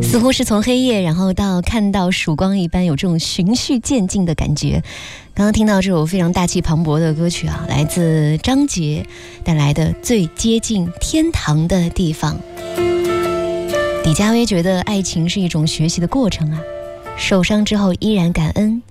似乎是从黑夜然后到看到曙光一般，有这种循序渐进的感觉。刚刚听到这首非常大气磅礴的歌曲啊，来自张杰带来的《最接近天堂的地方》。李佳薇觉得爱情是一种学习的过程啊，受伤之后依然感恩，